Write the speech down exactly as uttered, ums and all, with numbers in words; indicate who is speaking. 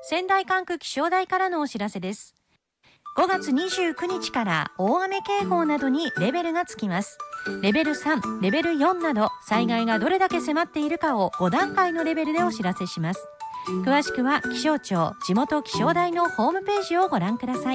Speaker 1: 仙台管区気象台からのお知らせです。ごがつにじゅうくにちから大雨警報などにレベルがつきます。レベルさん、レベルよんなど災害がどれだけ迫っているかをごだんかいのレベルでお知らせします。詳しくは気象庁地元気象台のホームページをご覧ください。